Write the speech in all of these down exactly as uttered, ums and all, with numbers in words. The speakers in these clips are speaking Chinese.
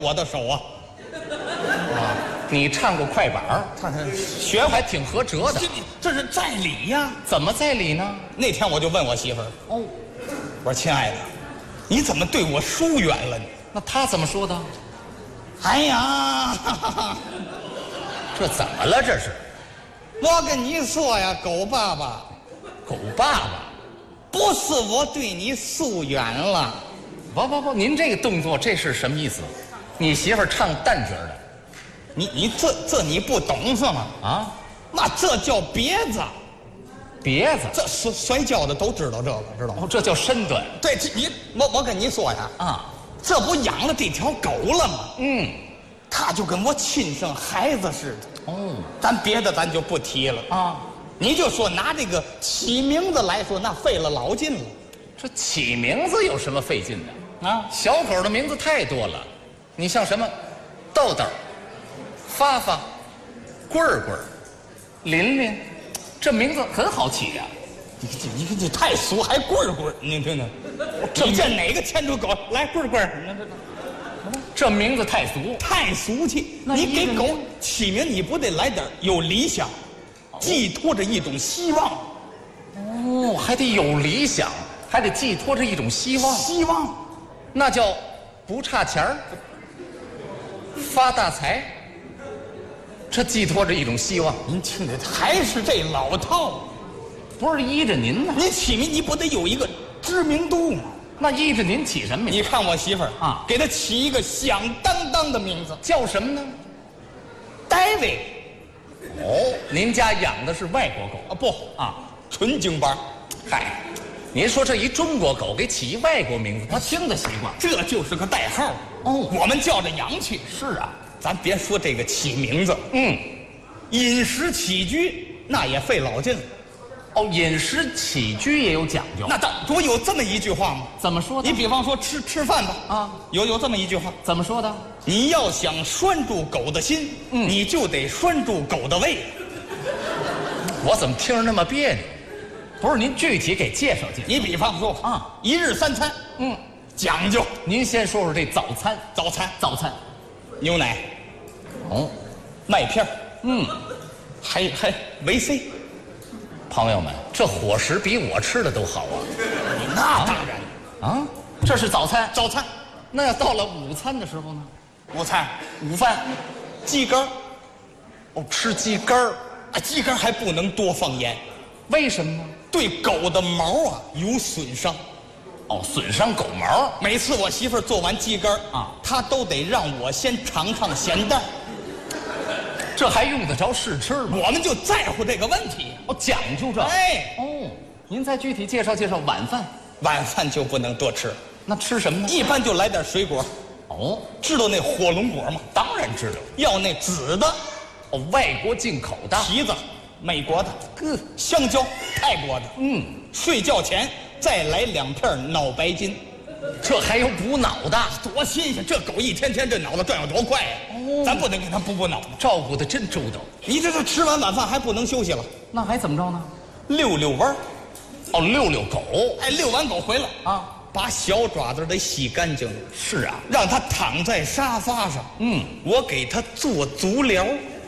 我的手啊！ 啊，你唱过快板儿， 看看学还挺合辙的。 这这是在理呀？ 怎么在理呢？ 那天我就问我媳妇儿， 哦， 我说亲爱的，你怎么对我疏远了呢？ 那他怎么说的？ 哎呀，哈哈哈这怎么了？这是我跟你说呀，狗爸爸， 狗爸爸。 不是我对你疏远了。 不不不，您这个动作这是什么意思？你媳妇儿唱旦角的， 你你这这你不懂是吗？ 啊， 那这叫别子， 别子， 这摔摔跤的都知道这个，知道吗？ 哦，这叫身段。 对，这你我我跟你说呀， 啊， 这不养了这条狗了吗？ 嗯， 它就跟我亲生孩子似的。 哦， 咱别的咱就不提了啊， 你就说拿这个起名字来说，那费了老劲了这起名字有什么费劲的？ 啊！ 小狗的名字太多了，你像什么豆豆、发发、棍儿棍儿、琳琳，这名字很好起呀、 你这你这你太俗，还棍儿棍儿，你听听，你见哪个牵出狗来棍儿棍儿？你这这名字太俗。 太俗气。 那你给狗一个名起名，你不得来点有理想，寄托着一种希望。 哦，还得有理想，还得寄托着一种希望， 希望， 那叫不差钱儿，发大财。这寄托着一种希望， 您听的还是这老套。 不是依着您呢？ 你起名你不得有一个知名度吗？ 那依着您起什么名？ 你看我媳妇儿啊给她起一个响当当的名字， 叫什么呢？ 戴维。 哦，您家养的是外国狗啊不啊？ 纯京巴， 嗨，您说这一中国狗给起一外国名字，他听得习惯。 这就是个代号。 哦我们叫着洋气。 是啊， 咱别说这个起名字， 嗯， 饮食起居那也费老劲了。 哦，饮食起居也有讲究。 那当不有这么一句话吗？ 怎么说的？ 你比方说吃吃饭吧， 啊， 有有这么一句话， 怎么说的？ 你要想拴住狗的心， 嗯你就得拴住狗的胃。 我怎么听着那么别扭？不是，您具体给介绍介绍。 你比方说啊， 一日三餐嗯， 讲究， 您先说说这早餐。 早餐早餐， 牛奶、 哦， 麦片儿嗯， 还还维 C。 朋友们，这伙食比我吃的都好啊！ 那当然， 啊，这是早餐。 早餐、 那要到了午餐的时候呢？ 午餐、 午饭， 鸡肝儿， 哦，吃鸡肝儿。 啊，鸡肝儿还不能多放盐， 为什么呢？ 对狗的毛啊有损伤。 哦，损伤狗毛。 每次我媳妇儿做完鸡肝儿啊她都得让我先尝尝咸淡。 这还用得着试吃吗？ 我们就在乎这个问题。 哦，讲究这。 哎， 哦，您再具体介绍介绍晚饭。 晚饭就不能多吃， 那吃什么呢？ 一般就来点水果。 哦， 知道那火龙果吗？ 当然知道。 要那紫的， 哦，外国进口的。 提子，美国的， 嗯香蕉，泰国的。 嗯， 睡觉前再来两片脑白金， 这还有补脑的， 多新鲜！这狗一天天这脑子转悠多快呀、 哦咱不能给它补补脑子。 照顾的真周到。 你这这吃完晚饭还不能休息了， 那还怎么着呢？ 遛遛弯儿。 哦，遛遛狗。 哎，遛完狗回来啊， 把小爪子得洗干净了， 是啊。 让它躺在沙发上。 嗯， 我给它做足疗。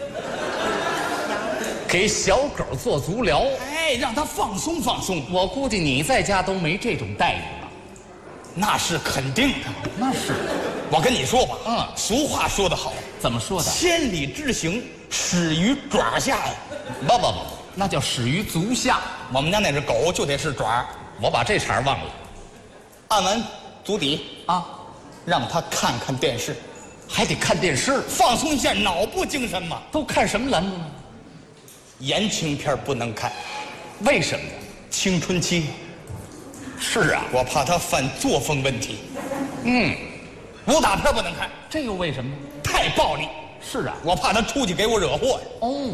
给小狗做足疗。 哎，让它放松放松。 我估计你在家都没这种待遇吧？ 那是肯定的。 那是。 我跟你说吧， 嗯俗话说得好， 怎么说的？ 千里之行，始于爪下呀。 不不不，那叫始于足下。 我们家那只狗就得是爪， 我把这茬忘了按完足底， 啊， 让它看看电视， 还得看电视。 放松一下脑部精神嘛。 都看什么栏目呢？ 言情片不能看， 为什么呀？ 青春期， 是啊， 我怕它犯作风问题。 嗯， 武打片不能看， 这又为什么？ 太暴力， 是啊。 我怕它出去给我惹祸呀。 哦，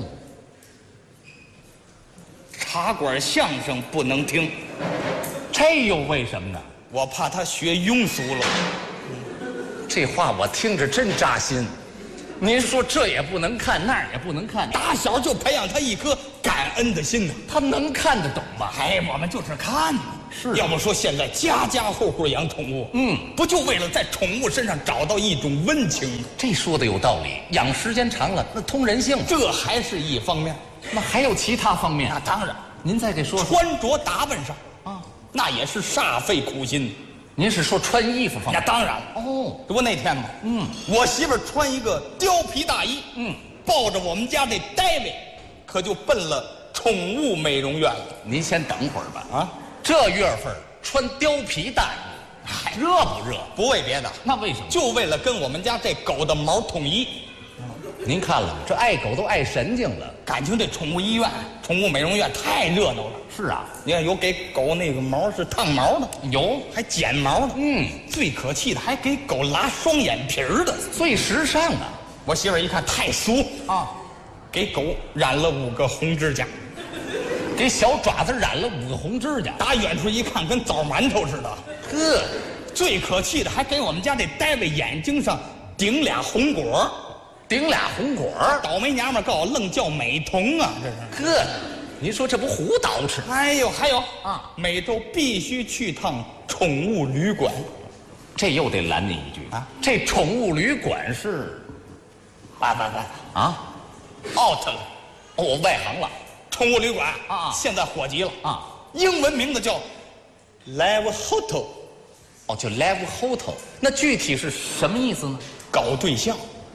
茶馆相声不能听， 这又为什么呢？ 我怕它学庸俗了。 这话我听着真扎心。您说这也不能看，那儿也不能看， 打小就培养他一颗感恩的心呢。 他能看得懂吗？ 哎，我们就是看， 是， 要不说现在家家户户养宠物，嗯，不就为了在宠物身上找到一种温情吗？ 这说的有道理，养时间长了，那通人性。 这还是一方面， 那还有其他方面？ 那当然， 您再给说说。 穿着打扮上啊，那也是煞费苦心。 您是说穿衣服方面？ 那当然了。 哦， 这不那天吗？嗯，我媳妇儿穿一个貂皮大衣，嗯，抱着我们家这戴维，可就奔了宠物美容院了。 您先等会儿吧。 啊， 这月份穿貂皮大衣，热不热？ 不为别的， 那为什么？ 就为了跟我们家这狗的毛统一。 您看了吗？这爱狗都爱神经了。 感情这宠物医院、宠物美容院太热闹了。 是啊， 你看有给狗那个毛是烫毛的， 有还剪毛的， 嗯， 最可气的还给狗拉双眼皮儿的， 最时尚啊！ 我媳妇儿一看太俗啊， 给狗染了五个红指甲， 给小爪子染了五个红指甲， 打远处一看跟枣馒头似的。 呵， 最可气的还给我们家这戴维眼睛上顶俩红果， 顶俩红果。 倒霉娘们告我愣叫美瞳啊，这是。 呵，您说这不胡捯饬？ 哎呦，还有啊， 每周必须去趟宠物旅馆。 这又得拦您一句啊！这宠物旅馆是， 拜拜拜啊 ，out 了。 哦，我外行了。 宠物旅馆啊现在火极了啊， 英文名字叫 Live Hotel。 哦，叫 Live Hotel。那具体是什么意思呢？ 搞对象。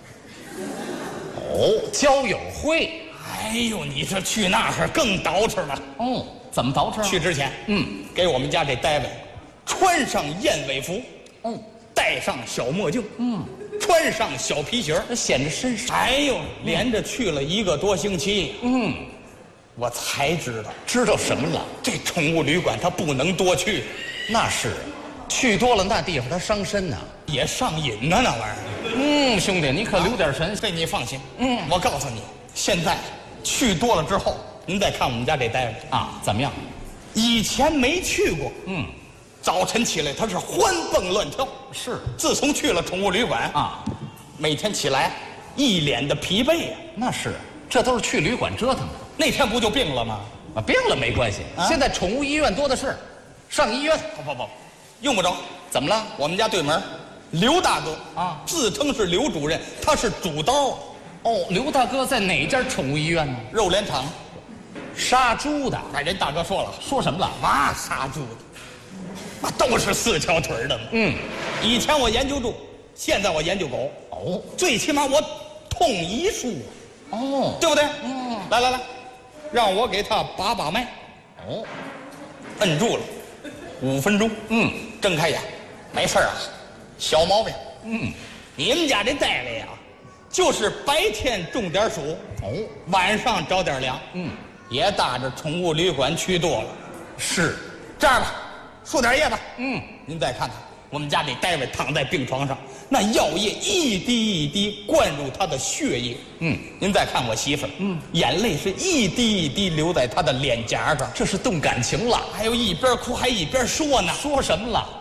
哦，交友会。 哎呦，你这去那儿更捯饬了。 哦，怎么捯饬？ 去之前， 嗯， 给我们家这戴维穿上燕尾服， 嗯， 戴上小墨镜，嗯，穿上小皮鞋， 这显着绅士。 哎呦，连着去了一个多星期，嗯，我才知道知道什么了？ 这宠物旅馆它不能多去， 那是，去多了那地方它伤身呐、 也上瘾呢那玩意儿。 嗯，兄弟，你可留点神。 这你放心，嗯，我告诉你，现在去多了之后，您再看我们家这戴维啊，怎么样？ 以前没去过， 嗯， 早晨起来他是欢蹦乱跳， 是。 自从去了宠物旅馆啊， 每天起来一脸的疲惫呀、 那是，这都是去旅馆折腾的。 那天不就病了吗？ 啊，病了没关系， 啊现在宠物医院多的是，上医院。 不不不，用不着。 怎么了？ 我们家对门刘大哥啊自称是刘主任，他是主刀， 哦，刘大哥在哪家宠物医院呢？ 肉联厂。 杀猪的。 哎，人大哥说了， 说什么了？ 嘛杀猪的，那都是四条腿儿的嘛。 嗯， 以前我研究猪，现在我研究狗。 哦最起码我通医术， 哦对不对？ 嗯， 来来来，让我给他把把脉。 哦， 摁住了，五分钟。 嗯， 睁开眼，没事儿啊，小毛病。 嗯， 你们家这戴维啊，就是白天中点暑， 哦， 晚上着点凉。 嗯， 也搭着宠物旅馆去多了。 是。 这样吧，输点液吧。 嗯， 您再看看，我们家这戴维躺在病床上，那药液一滴一滴灌入他的血液。 嗯， 您再看我媳妇儿，嗯，眼泪是一滴一滴流在她的脸颊上， 这是动感情了。 还有一边哭还一边说呢。 说什么了？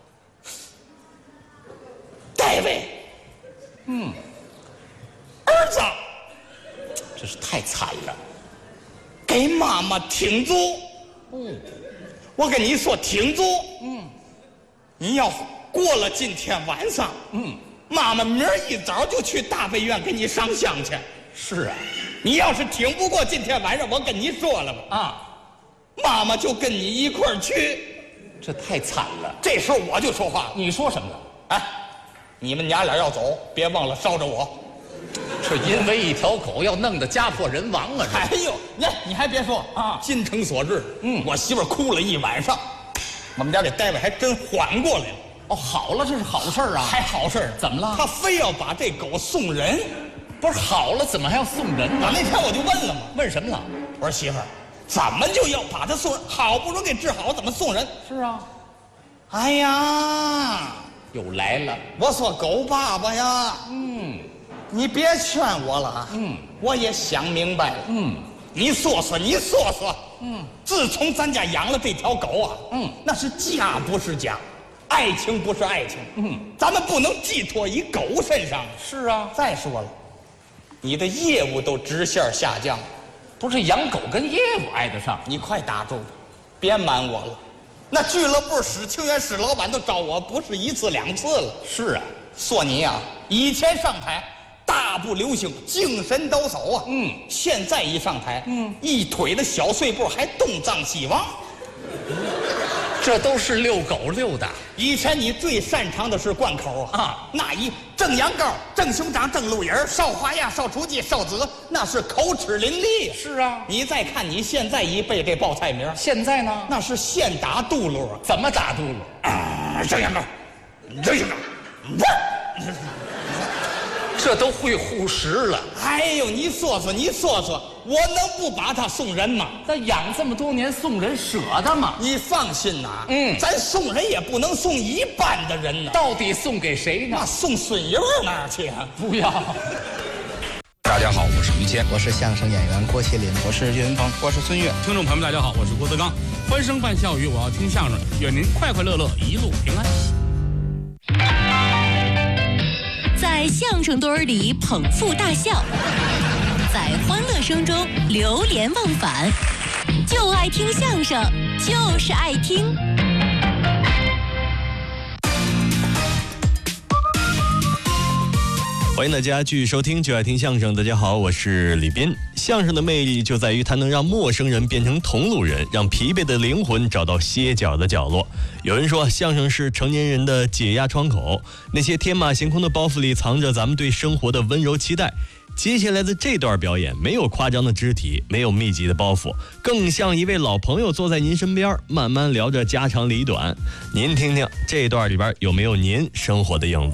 戴维， 嗯， 儿子， 这是太惨了。 给妈妈挺足。 嗯， 我跟你说，挺足。嗯，你要过了今天晚上， 嗯， 妈妈明儿一早就去大悲院给你上香去。 是啊。 你要是挺不过今天晚上，我跟你说了吧， 啊， 妈妈就跟你一块儿去。 这太惨了。 这时候我就说话了， 你说什么了？ 哎，你们娘俩要走，别忘了捎着我。 这因为一条狗要弄得家破人亡啊！这哎呦，你你还别说啊精诚所至。 嗯我媳妇儿哭了一晚上，我们家这戴维还真缓过来了。 哦，好了，这是好事儿啊。 还好事儿， 怎么了他非要把这狗送人。 不是好了，怎么还要送人呢？ 我那天我就问了嘛， 问什么了？ 我说媳妇儿，怎么就要把他送人？好不容易给治好，怎么送人？ 是啊， 哎呀， 又来了。 我说狗爸爸呀， 嗯你别劝我了啊。 嗯， 我也想明白了。 嗯， 你说说，你说说。嗯，自从咱家养了这条狗啊， 嗯， 那是家不是家，爱情不是爱情。 嗯， 咱们不能寄托于狗身上。 是啊， 再说了，你的业务都直线下降， 不是养狗跟业务挨得上。 你快打住吧，别瞒我了。 那俱乐部史清源史老板都找我不是一次两次了。 是啊， 索尼啊，以前上台大步流星，精神抖擞啊。 嗯， 现在一上台，嗯，一腿的小碎步还东张西望。 这都是遛狗遛的。 以前你最擅长的是贯口啊， 啊那一正阳高、正兄长、正路人、少花样、少雏妓、少子，那是口齿伶俐。 是啊， 你再看你现在一背这报菜名， 现在呢？ 那是现打嘟噜啊。 怎么打嘟噜？ 啊，正阳高，正兄长， 这都会护食了。 哎呦，你说说，你说说，我能不把他送人吗？ 咱养这么多年，送人舍得吗？ 你放心呐， 嗯咱送人也不能送一般的人呐。 到底送给谁呢那？送孙友那儿去啊？ 不要。 大家好，我是于谦。 我是相声演员郭麒麟，我是岳云鹏， 我是孙越。 听众朋友们，大家好，我是郭德纲。欢声伴笑语，我要听相声，愿您快快乐乐，一路平安。 在相声堆儿里捧腹大笑，在欢乐声中流连忘返，就爱听相声，就是爱听。 欢迎大家继续收听就爱听相声。大家好，我是李斌。相声的魅力就在于它能让陌生人变成同路人，让疲惫的灵魂找到歇脚的角落。有人说，相声是成年人的解压窗口，那些天马行空的包袱里藏着咱们对生活的温柔期待。接下来的这段表演没有夸张的肢体，没有密集的包袱，更像一位老朋友坐在您身边，慢慢聊着家长里短。您听听这段里边有没有您生活的影子？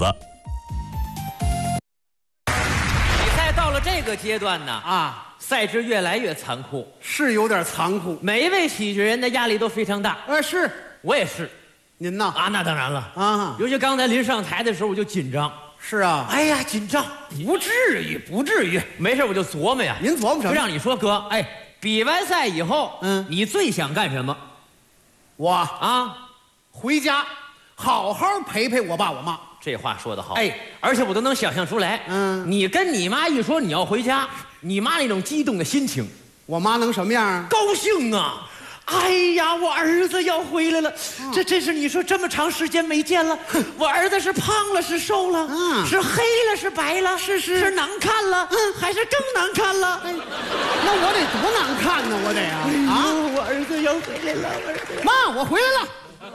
这个阶段呢， 啊， 赛制越来越残酷， 是有点残酷。 每一位喜剧人的压力都非常大。 呃，是我也是您呐啊，那当然了啊， 尤其刚才临上台的时候我就紧张。 是啊， 哎呀，紧张，不至于，不至于，没事我就琢磨呀。 您琢磨什么？ 就让你说哥，哎，比完赛以后， 嗯， 你最想干什么？ 我啊， 回家好好陪陪我爸我妈。 这话说得好， 哎， 而且我都能想象出来， 嗯， 你跟你妈一说你要回家，你妈那种激动的心情， 我妈能什么样？ 高兴啊！哎呀，我儿子要回来了，嗯、这真是你说这么长时间没见了，我儿子是胖了是瘦了， 嗯， 是黑了是白了，是是是难看了，嗯，还是更难看了？哎， 那我得多难看呢，我得啊！ 哎、啊，我儿子要回来了， 妈，我回来了。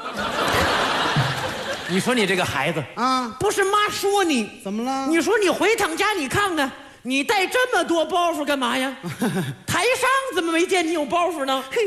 你说你这个孩子啊， 不是妈说你怎么了？ 你说你回趟家，你看看，你带这么多包袱干嘛呀？台上怎么没见你有包袱呢？嘿，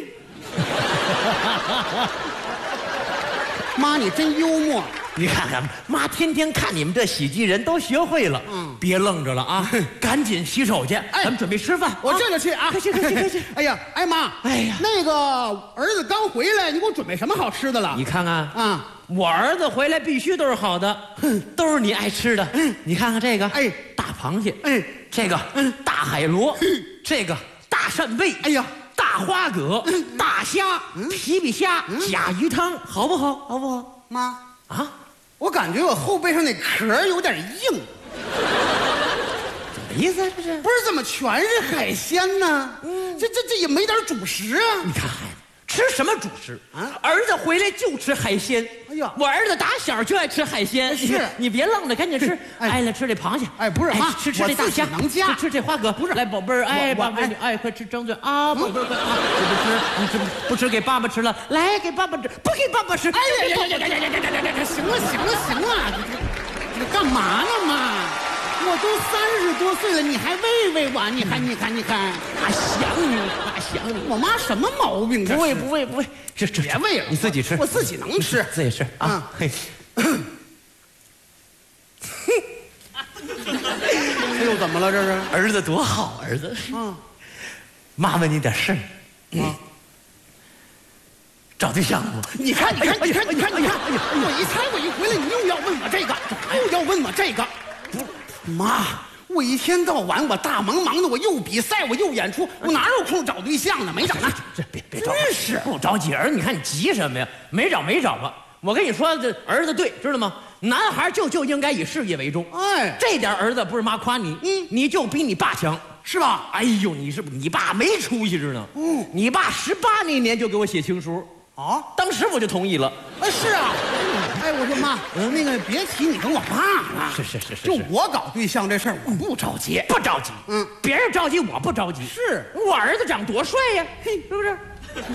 妈，你真幽默。 你看看，妈天天看你们这喜剧人都学会了。嗯，别愣着了啊，赶紧洗手去。哎，咱们准备吃饭， 我这就去啊！ 快去，快去，快去！ 哎呀，哎妈，哎呀，那个儿子刚回来，你给我准备什么好吃的了？ 你看看啊， 我儿子回来必须都是好的，都是你爱吃的。嗯，你看看这个， 哎， 大螃蟹， 哎， 这个，嗯，大海螺，这个大扇贝， 哎呀， 大花蛤，大虾，皮皮虾，甲鱼汤，好不好？好不好？ 妈啊。 我感觉我后背上那壳有点硬， 什么意思啊？这是不是怎么全是海鲜呢？嗯，这这这也没点主食啊！ 你看孩子吃什么主食啊？儿子回来就吃海鲜。 哎呀， 我儿子打小就爱吃海鲜。 是， 你别愣着，赶紧吃。爱了吃这螃蟹。 哎，不是妈， 吃吃这大虾， 能夹。 吃这花蛤。不是，来宝贝儿，哎，宝贝儿，哎，快吃张嘴啊！宝贝儿，快啊！吃不吃？你吃不吃？给爸爸吃了。来，给爸爸吃。不给爸爸吃。 哎呀呀呀呀呀呀呀呀呀！行了行了行了，你干嘛呢妈？我都三十多岁了，你还喂喂我？你看你看你看， 妈想你，妈想你。 我妈什么毛病？ 不喂不喂不喂，这这别喂了， 你自己吃。 我自己能吃， 自己吃啊。嘿。 这又怎么了？这是儿子多好，儿子。 嗯， 妈问你点事儿。嗯，找对象不？ 你看，你看，你看，你看，你看！我一猜，我一回来，你又要问我这个，又要问我这个。不，妈，我一天到晚我大忙忙的，我又比赛，我又演出，我哪有空找对象呢？没找呢。 这别别着急，是不着急。儿子，你看你急什么呀？没找没找吧？我跟你说，这儿子对，知道吗？男孩就就应该以事业为重。 哎， 这点儿子不是妈夸你，嗯，你就比你爸强， 是吧？ 哎呦，你是不？你爸没出息着呢。嗯，你爸十八那年就给我写情书， 啊， 当时我就同意了。 哎，是啊。哎，我说妈，那个别提你跟我爸了。 是是是是， 就我搞对象这事儿，我不着急， 不着急。 嗯， 别人着急，我不着急。 是我儿子长多帅呀，嘿，是不是？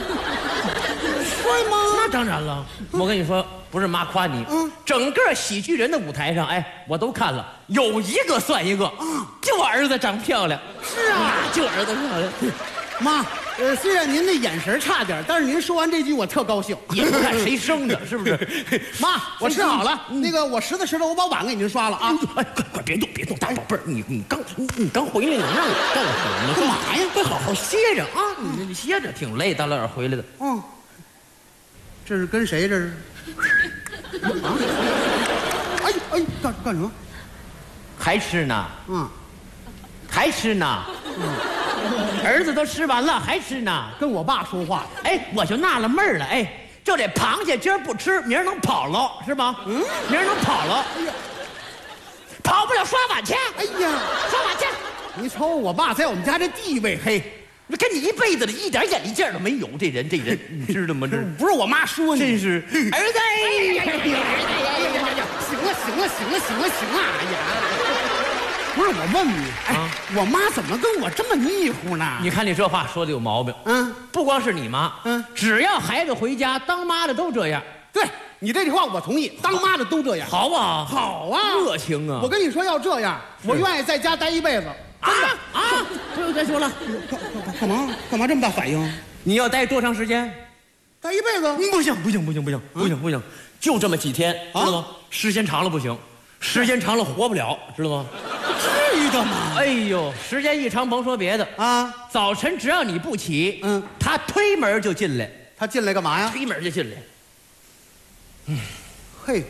帅吗？ 那当然了。我跟你说，不是妈夸你， 嗯， 整个喜剧人的舞台上，哎，我都看了，有一个算一个啊，就我儿子长漂亮。 是啊， 就我儿子漂亮。 妈，呃，虽然您那眼神差点，但是您说完这句我特高兴。 也不看谁生的，是不是？ 妈，我吃好了，那个我拾掇拾掇，我把碗给您刷了啊。 哎，快快别动别动，大宝贝儿，你你刚你你刚回来，你让我干什么呢？ 干嘛呀？ 快好好歇着啊！你你歇着，挺累，大老远回来的。 嗯，这是跟谁？这是？啊？哎哎，干干什么？ 还吃呢？ 嗯， 还吃呢？嗯。儿子都吃完了，还吃呢？ 跟我爸说话。 哎，我就纳了闷儿了，哎，就这螃蟹今儿不吃，明儿能跑了是吧？嗯，明儿能跑了。哎呀，跑不了刷碗去。 哎呀， 刷碗去！ 你瞅我爸在我们家这地位，嘿， 跟你一辈子的一点眼力劲儿都没有，这人这人，你知道吗？这不是我妈说你， 真是儿子！ 哎呀呀呀呀呀呀！行了行了行了行了行了！哎呀。不是我问你，哎，啊、我妈怎么跟我这么腻乎呢？ 你看你这话说的有毛病。 嗯， 不光是你妈， 嗯， 只要孩子回家，当妈的都这样。 对你这句话我同意，当妈的都这样。 好啊， 好啊， 热情啊！ 我跟你说，要这样，我愿意在家待一辈子。 啊啊！别别说了， 干干嘛干嘛这么大反应？ 你要待多长时间？ 待一辈子？ 不行不行不行不行不行不行，就这么几天，知道吗？时间长了不行，时间长了活不了，知道吗？ 至于的吗？ 哎呦，时间一长，甭说别的啊， 早晨只要你不起， 嗯， 他推门就进来。 他进来干嘛呀？ 推门就进来。 嗯，嘿，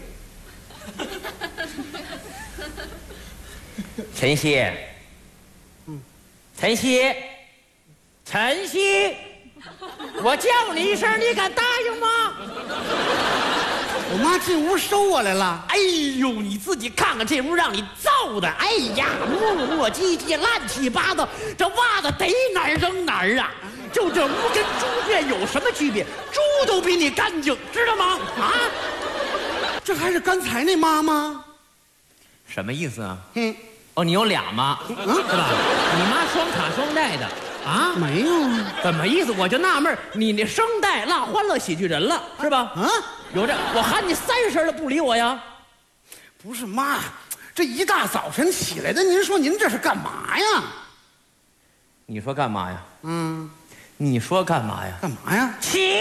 晨曦，嗯，晨曦，晨曦，我叫你一声，你敢答应吗？ 我妈进屋收我来了。 哎呦，你自己看看这屋让你造的，哎呀，磨磨唧唧，乱七八糟，这袜子逮哪儿扔哪儿啊！就这屋跟猪圈有什么区别？猪都比你干净，知道吗？啊， 这还是刚才那妈吗？ 什么意思啊？ 嗯， 哦，你有俩妈，嗯，是吧？你妈双卡双待的。啊， 没有， 怎么意思？我就纳闷，你那声带落欢乐喜剧人了，是吧？ 啊， 有这，我喊你三声了，不理我呀？ 不是妈，这一大早晨起来的，您说您这是干嘛呀？ 你说干嘛呀？ 嗯， 你说干嘛呀？ 干嘛呀？ 起！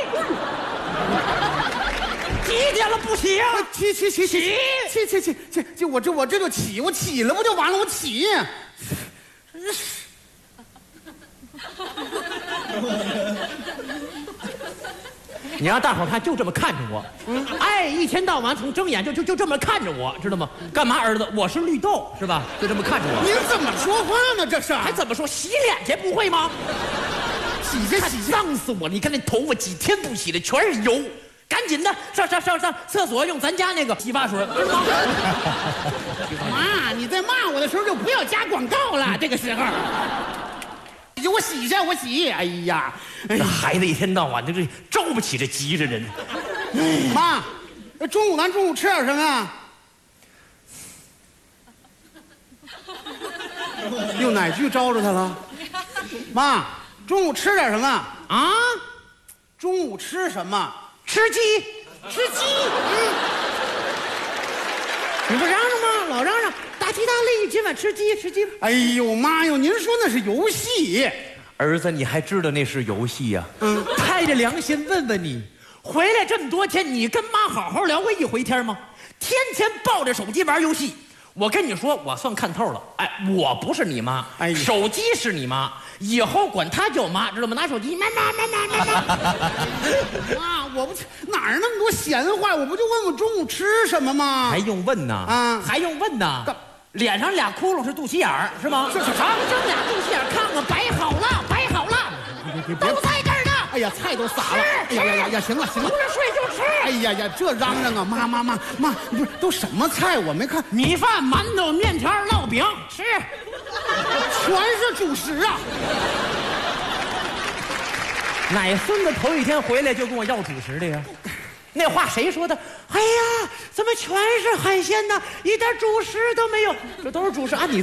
几点了不起呀？ 起起起起起起起起起！我这我这就起，我起了不就完了？我起。真是。 你让大伙看，就这么看着我，嗯，哎，一天到晚从睁眼就就就这么看着我，知道吗？干嘛，儿子？我是绿豆，是吧？就这么看着我。 您怎么说话呢？这是还怎么说？洗脸去不会吗？ 洗去洗去， 脏死我！你看那头发几天不洗的，全是油。赶紧的，上上上上厕所用咱家那个洗发水，知道吗？ 妈，你在骂我的时候就不要加广告了，这个时候。给我洗一下，我洗。哎呀， 这孩子一天到晚就是招不起这急着人。 妈，中午咱中午吃点什么呀？用哪句招着他了？妈，中午吃点什么啊？中午吃什么？ 吃鸡， 吃鸡。嗯， 你不嚷嚷吗？老嚷嚷。大吉大利，今晚吃鸡吃鸡。 哎呦妈哟，您说那是游戏， 儿子你还知道那是游戏呀？嗯，拍着良心问问你，回来这么多天，你跟妈好好聊过一回天吗？天天抱着手机玩游戏。我跟你说，我算看透了。哎，我不是你妈，哎，手机是你妈，以后管她叫妈，知道吗？拿手机，妈妈妈妈妈妈。 妈，我不哪儿那么多闲话，我不就问问中午吃什么吗？ 还用问呢？啊，还用问呢？脸上俩窟窿是肚脐眼儿，是吗？ 是是啥？这俩肚脐眼看看，摆好了，摆好了，都在这儿呢。 哎呀，菜都洒了。哎呀呀呀呀，行了行了， 不是睡就吃。 哎呀呀，这嚷嚷啊！妈妈妈妈，不是都什么菜？我没看。 米饭、馒头、面条、烙饼，吃， 全是主食啊！ 哪孙子头一天回来就跟我要主食的呀？那话谁说的？哎呀，怎么全是海鲜呢？一点主食都没有，这都是主食啊！你